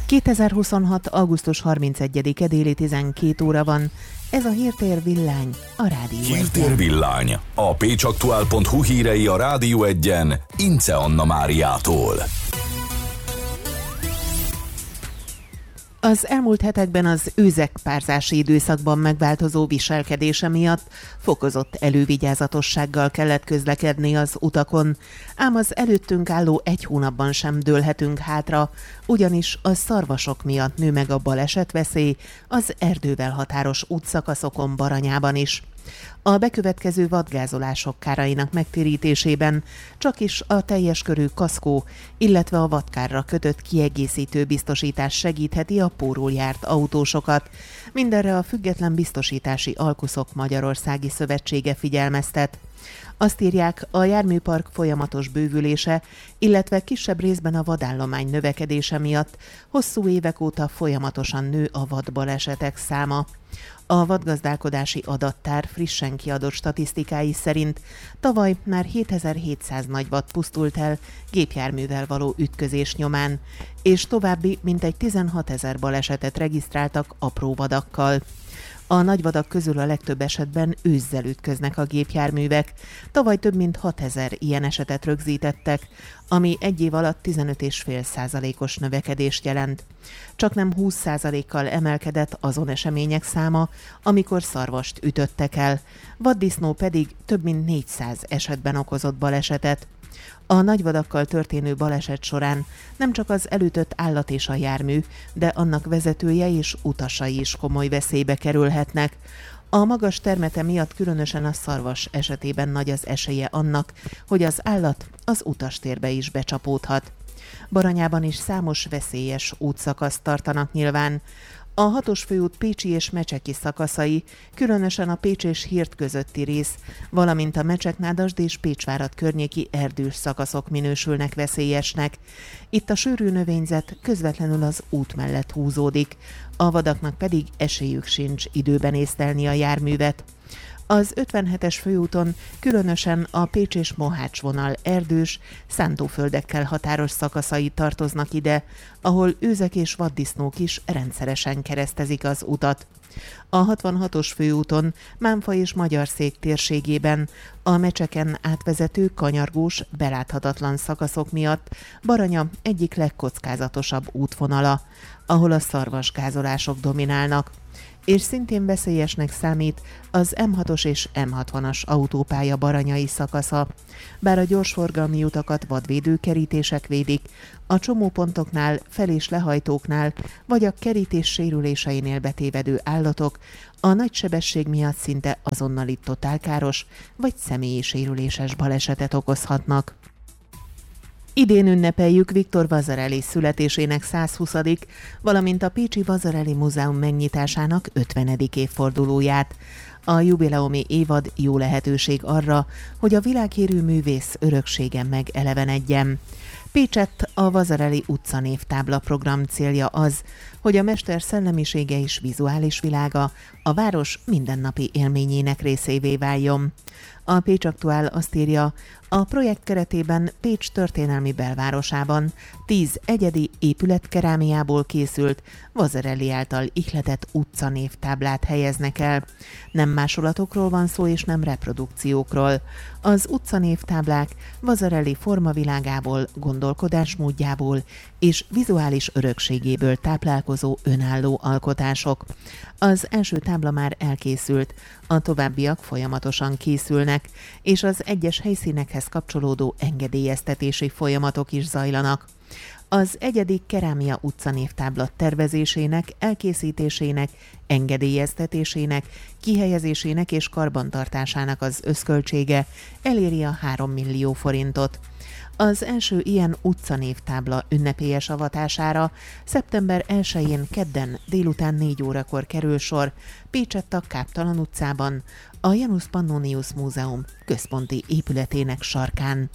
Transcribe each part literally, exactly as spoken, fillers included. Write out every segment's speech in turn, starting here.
kétezer-huszonhat. augusztus harmincegyedike déli tizenkét óra van. Ez a Hírtér Villány, a Rádió Egyen. Hírtér Villány, a pécsaktuál pont hu hírei a Rádió Egyen, Ince Anna Máriától. Az elmúlt hetekben az őzekpárzási időszakban megváltozó viselkedése miatt fokozott elővigyázatossággal kellett közlekedni az utakon, ám az előttünk álló egy hónapban sem dőlhetünk hátra, ugyanis a szarvasok miatt nő meg a balesetveszély az erdővel határos útszakaszokon Baranyában is. A bekövetkező vadgázolások kárainak megtérítésében csak is a teljes körű kaszkó, illetve a vadkárra kötött kiegészítő biztosítás segítheti a pórul járt autósokat. Mindenre a Független Biztosítási Alkuszok Magyarországi Szövetsége figyelmeztet. Azt írják, a járműpark folyamatos bővülése, illetve kisebb részben a vadállomány növekedése miatt hosszú évek óta folyamatosan nő a vadbalesetek száma. A vadgazdálkodási adattár frissen kiadott statisztikái szerint tavaly már hétezer-hétszáz nagy vad pusztult el gépjárművel való ütközés nyomán, és további mintegy tizenhatezer balesetet regisztráltak apró vadakkal. A nagyvadak közül a legtöbb esetben ősszel ütköznek a gépjárművek. Tavaly több mint hatezer ilyen esetet rögzítettek, ami egy év alatt tizenöt egész öt százalékos növekedést jelent. Csaknem húsz százalékkal emelkedett azon események száma, amikor szarvast ütöttek el, vaddisznó pedig több mint négyszáz esetben okozott balesetet. A nagyvadakkal történő baleset során nem csak az elütött állat és a jármű, de annak vezetője és utasai is komoly veszélybe kerülhetnek. A magas termete miatt különösen a szarvas esetében nagy az esélye annak, hogy az állat az utastérbe is becsapódhat. Baranyában is számos veszélyes útszakaszt tartanak nyilván. A hatos főút pécsi és mecseki szakaszai, különösen a Pécs és Hird közötti rész, valamint a Mecseknádasd és Pécsvárad környéki erdős szakaszok minősülnek veszélyesnek. Itt a sűrű növényzet közvetlenül az út mellett húzódik, a vadaknak pedig esélyük sincs időben észlelni a járművet. Az ötvenhetes főúton különösen a Pécs és Mohács vonal erdős, szántóföldekkel határos szakaszai tartoznak ide, ahol őzek és vaddisznók is rendszeresen keresztezik az utat. A hatvanhatos főúton Mámfa és Magyarszék térségében a Mecseken átvezető kanyargós, beláthatatlan szakaszok miatt Baranya egyik legkockázatosabb útvonala, ahol a szarvasgázolások dominálnak. És szintén veszélyesnek számít az em hatos és em hatvanas autópálya baranyai szakasza. Bár a gyorsforgalmi utakat vadvédő kerítések védik, a csomópontoknál, fel- és lehajtóknál, vagy a kerítés sérüléseinél betévedő állatok a nagy sebesség miatt szinte azonnali totálkáros vagy személyi sérüléses balesetet okozhatnak. Idén ünnepeljük Viktor Vasarely születésének százhuszadik valamint a Pécsi Vasarely Múzeum megnyitásának ötvenedik évfordulóját. A jubileumi évad jó lehetőség arra, hogy a világhírű művész öröksége megelevenedjen. Pécsett a Vasarely utcanévtábla program célja az, hogy a mester szellemisége és vizuális világa a város mindennapi élményének részévé váljon. A Pécsaktuál azt írja, a projekt keretében Pécs történelmi belvárosában tíz egyedi épületkerámiából készült Vasarely által ihletett utcanévtáblát helyeznek el. Nem másolatokról van szó és nem reprodukciókról. Az utcanévtáblák Vasarely formavilágából, gondolkodásmódjából és vizuális örökségéből táplálkozó önálló alkotások. Az első tábla már elkészült, a továbbiak folyamatosan készülnek, és az egyes helyszínekhez kapcsolódó engedélyeztetési folyamatok is zajlanak. Az egyedi Kerámia utcanévtábla tervezésének, elkészítésének, engedélyeztetésének, kihelyezésének és karbantartásának az összköltsége eléri a három millió forintot. Az első ilyen utcanévtábla ünnepélyes avatására szeptember elsején kedden délután négy órakor kerül sor Pécsett a Káptalan utcában, a Janus Pannonius Múzeum központi épületének sarkán.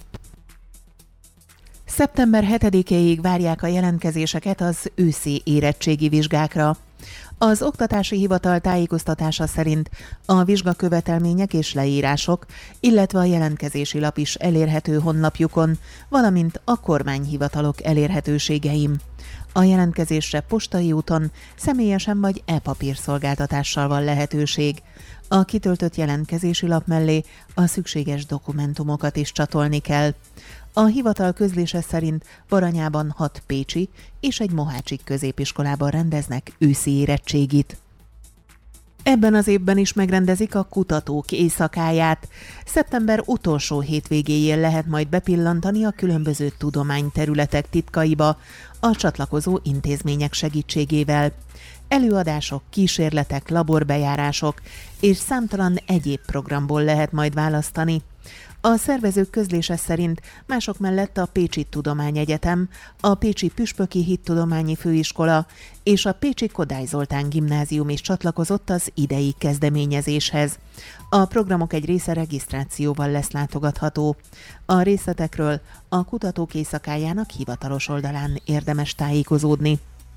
Szeptember hetedikéig várják a jelentkezéseket az őszi érettségi vizsgákra. Az Oktatási Hivatal tájékoztatása szerint a vizsgakövetelmények és leírások, illetve a jelentkezési lap is elérhető honlapjukon, valamint a kormányhivatalok elérhetőségeim. A jelentkezésre postai úton, személyesen vagy e-papír szolgáltatással van lehetőség. A kitöltött jelentkezési lap mellé a szükséges dokumentumokat is csatolni kell. A hivatal közlése szerint Baranyában hat pécsi és egy mohácsi középiskolában rendeznek őszi érettségit. Ebben az évben is megrendezik a Kutatók Éjszakáját. Szeptember utolsó hétvégéjén lehet majd bepillantani a különböző tudományterületek titkaiba a csatlakozó intézmények segítségével. Előadások, kísérletek, laborbejárások és számtalan egyéb programból lehet majd választani. A szervezők közlése szerint mások mellett a Pécsi Tudományegyetem, a Pécsi Püspöki Hittudományi Főiskola és a Pécsi Kodály Zoltán Gimnázium is csatlakozott az idei kezdeményezéshez. A programok egy része regisztrációval lesz látogatható. A részletekről a Kutatók Éjszakájának hivatalos oldalán érdemes tájékozódni.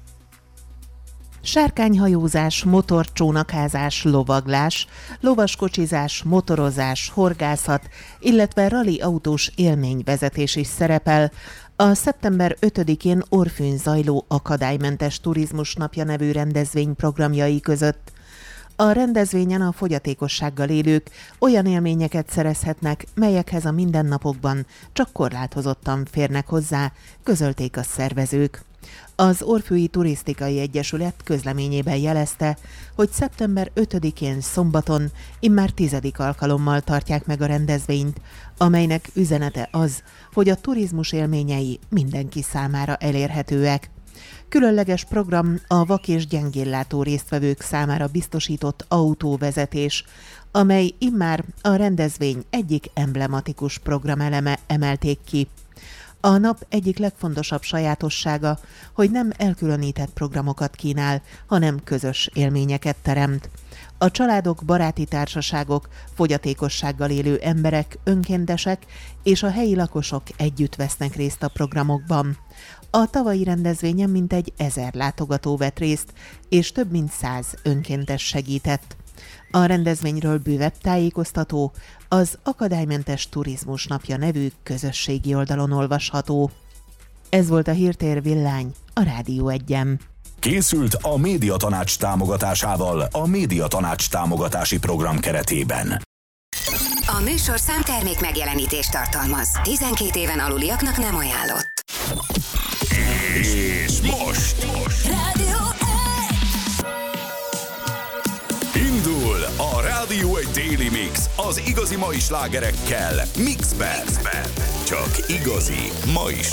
Sárkányhajózás, motorcsónakázás, lovaglás, lovaskocsizás, motorozás, horgászat, illetve rali autós élményvezetés is szerepel a szeptember ötödikén Orfűn zajló Akadálymentes Turizmus Napja nevű rendezvény programjai között. A rendezvényen a fogyatékossággal élők olyan élményeket szerezhetnek, melyekhez a mindennapokban csak korlátozottan férnek hozzá, közölték a szervezők. Az Orfűi Turisztikai Egyesület közleményében jelezte, hogy szeptember ötödikén szombaton immár tizedik alkalommal tartják meg a rendezvényt, amelynek üzenete az, hogy a turizmus élményei mindenki számára elérhetőek. Különleges program a vak- és gyengénlátó résztvevők számára biztosított autóvezetés, amely immár a rendezvény egyik emblematikus programeleme emelték ki. A nap egyik legfontosabb sajátossága, hogy nem elkülönített programokat kínál, hanem közös élményeket teremt. A családok, baráti társaságok, fogyatékossággal élő emberek, önkéntesek és a helyi lakosok együtt vesznek részt a programokban. A tavalyi rendezvényen mintegy ezer látogató vett részt, és több mint száz önkéntes segített. A rendezvényről bővebb tájékoztató az Akadálymentes Turizmus Napja nevű közösségi oldalon olvasható. Ez volt a Hírtér Villány a Rádió Egyen. Készült a Médiatanács támogatásával a Médiatanács támogatási program keretében. A műsorszám termék megjelenítést tartalmaz. tizenkét éven aluliaknak nem ajánlott. És most! most. Rádió Indul a Rádió egy Daily Mix az igazi mai slágerekkel Mixben. Mixben. Csak igazi mai